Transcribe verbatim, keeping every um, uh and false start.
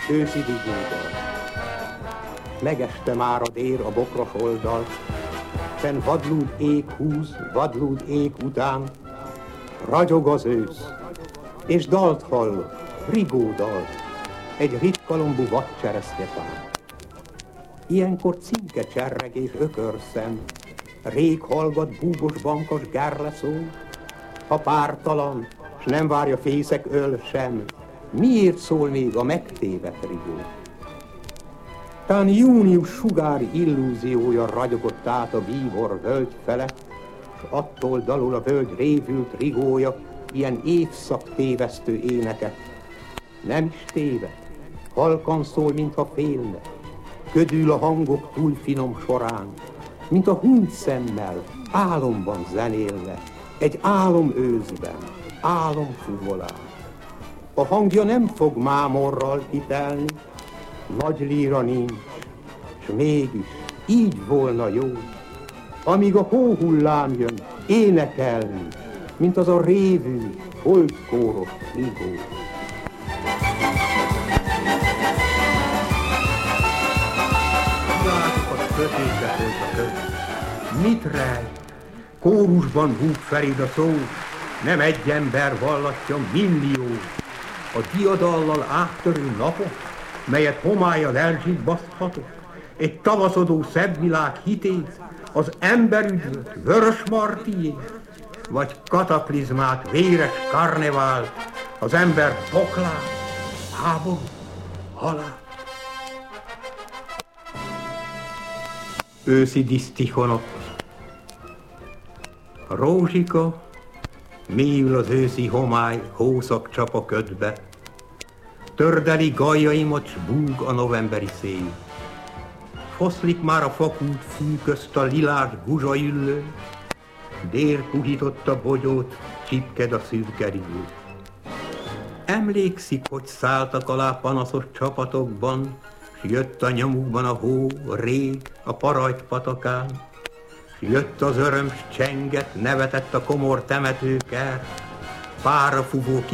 őszi rigódal. Megeste már a dér a bokros oldal, fenn vadlúd ég húz, vadlúd ég után, ragyog az ősz, és dalt hallok, rigódalt, egy ritkalombú vadcseresznyefán. Ilyenkor cinke cserreg és ökörszem, rég hallgat búbos bankos gárleszó, ha pártalan, s nem várja fészek öl sem, miért szól még a megtévedt rigó? Tán június sugári illúziója ragyogott át a bíbor völgy felett, s attól dalul a völgy révült rigója ilyen évszak tévesztő éneket. Nem is téved, halkan szól, mintha félne, ködül a hangok túl finom során, mint a hunyt szemmel álomban zenélne, egy álom őzben, álom fuvolán. A hangja nem fog mámorral itelni, nagy líra nincs, s mégis így volna jó, amíg a hóhullám jön énekelni, mint az a révű, holdkóros rigó. Látokat sötétbe folyt a köz. Mit rejt? Kórusban húg feléd a szó, nem egy ember vallatja, millió. A diadallal áttörő napot, melyet homállyal elzsibbaszthatok, egy tavaszodó szebb világ hitét, az emberüdvöt, vörös martiét, vagy kataklizmát, véres karnevált, az ember poklát, háború, halál. Őszi disztichonok. Rózsika, mélyül az őszi homály, hószak csap a ködbe. Tördeli gajjaimat, s búg a novemberi szél. Foszlik már a fakút fű közt a lilás guzsajüllő, dél puhította bogyót, csipked a szürke rigó. Emlékszik, hogy szálltak alá panaszos csapatokban, s jött a nyomukban a hó, rég, a parajt patakán, s jött az öröm, s csenget, nevetett a komor temetőkert, pára fúvó